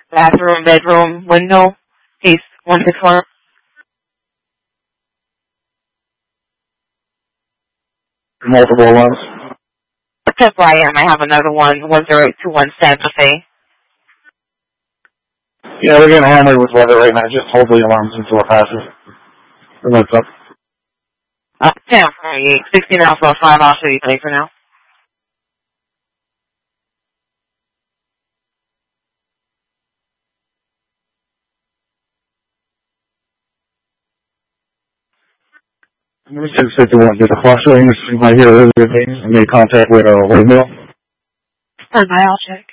bathroom, bedroom, window, case 161. Multiple alarms. That's where I am. I have another one, 10821 Santa Fe. Yeah, we're getting hammered with weather right now. Just hold the alarms until it passes. And what's up? 1048, 16 Alpha 5, I'll show you play for now. Number 651, did the flush ring right here earlier things and made contact with a windmill? Stand by, I'll check.